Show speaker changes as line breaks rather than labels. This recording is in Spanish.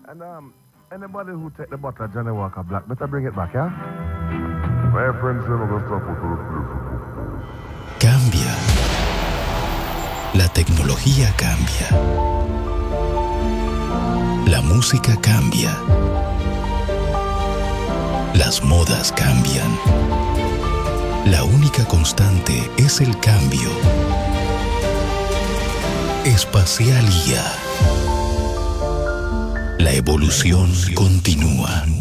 And anybody who take the bottle of Johnny Walker Black, better bring it back, yeah? My friends say no stuff with
Cambia. La tecnología cambia. La música cambia. Las modas cambian. La única constante es el cambio. Espacial IA. La evolución continúa.